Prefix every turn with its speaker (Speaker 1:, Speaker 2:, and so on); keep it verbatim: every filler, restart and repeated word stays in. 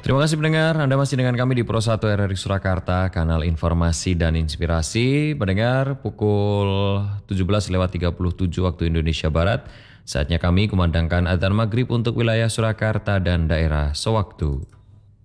Speaker 1: Terima kasih pendengar, Anda masih dengan kami di Pro satu R R I Surakarta, kanal informasi dan inspirasi. Pendengar, pukul tujuh belas lewat tiga puluh tujuh waktu Indonesia Barat. Saatnya kami kumandangkan adzan maghrib untuk wilayah Surakarta dan daerah sewaktu.